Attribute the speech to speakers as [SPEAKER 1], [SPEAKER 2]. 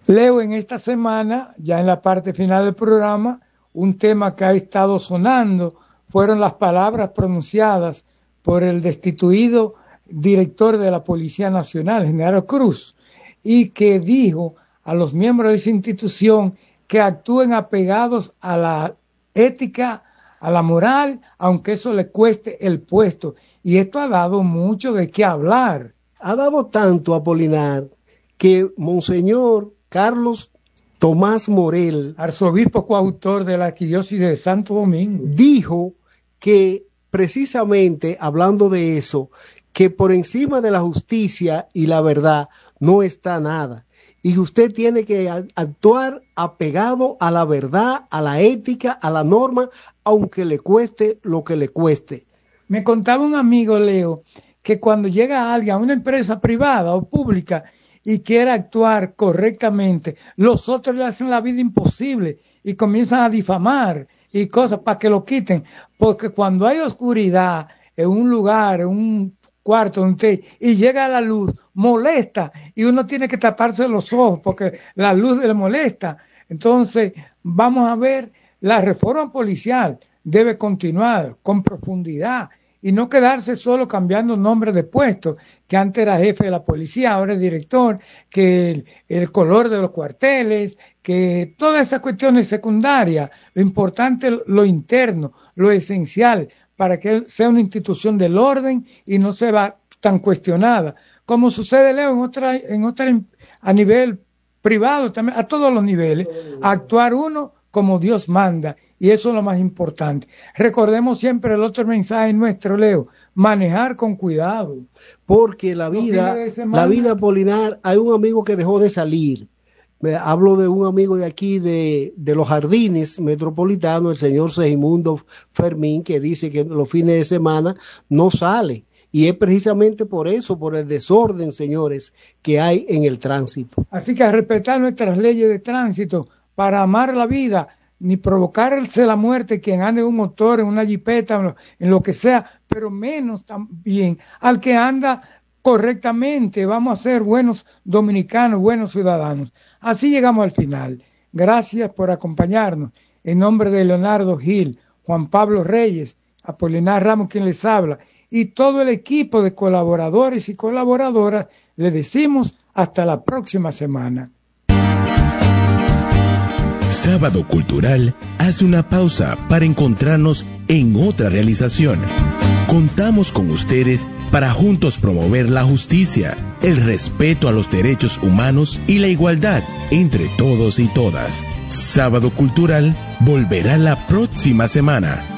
[SPEAKER 1] Leo, en esta semana, ya en la parte final del programa, un tema que ha estado sonando fueron las palabras pronunciadas por el destituido director de la Policía Nacional, General Cruz, y que dijo a los miembros de esa institución que actúen apegados a la ética, a la moral, aunque eso le cueste el puesto. Y esto ha dado mucho de qué hablar.
[SPEAKER 2] Ha dado tanto, Apolinar, que Monseñor Carlos Tomás Morel,
[SPEAKER 1] arzobispo coautor de la Arquidiócesis de Santo Domingo,
[SPEAKER 2] dijo que precisamente hablando de eso, que por encima de la justicia y la verdad no está nada. Y usted tiene que actuar apegado a la verdad, a la ética, a la norma, aunque le cueste lo que le cueste.
[SPEAKER 1] Me contaba un amigo, Leo, que cuando llega alguien a una empresa privada o pública y quiere actuar correctamente, los otros le hacen la vida imposible y comienzan a difamar y cosas para que lo quiten. Porque cuando hay oscuridad en un lugar, en un cuarto, y llega la luz, molesta y uno tiene que taparse los ojos porque la luz le molesta. Entonces, vamos a ver, la reforma policial debe continuar con profundidad y no quedarse solo cambiando nombres de puestos, que antes era jefe de la policía, ahora es director, que el color de los cuarteles, que todas esas cuestiones secundarias, lo importante es lo interno, lo esencial, para que sea una institución del orden y no se va tan cuestionada, como sucede, Leo, en otra a nivel privado también, a todos los niveles, actuar uno como Dios manda, y eso es lo más importante. Recordemos siempre el otro mensaje nuestro, Leo, manejar con cuidado.
[SPEAKER 2] Porque la vida, Apolinar, hay un amigo que dejó de salir. Hablo de un amigo de aquí, de los Jardines Metropolitanos, el señor Segimundo Fermín, que dice que los fines de semana no sale. Y es precisamente por eso, por el desorden, señores, que hay en el tránsito.
[SPEAKER 1] Así que a respetar nuestras leyes de tránsito para amar la vida, ni provocarse la muerte quien ande en un motor, en una jipeta, en lo que sea, pero menos también al que anda correctamente. Vamos a ser buenos dominicanos, buenos ciudadanos. Así llegamos al final. Gracias por acompañarnos. En nombre de Leonardo Gil, Juan Pablo Reyes, Apolinar Ramos, quien les habla, y todo el equipo de colaboradores y colaboradoras, le decimos hasta la próxima semana.
[SPEAKER 3] Sábado Cultural hace una pausa para encontrarnos en otra realización. Contamos con ustedes para juntos promover la justicia, el respeto a los derechos humanos y la igualdad entre todos y todas. Sábado Cultural volverá la próxima semana.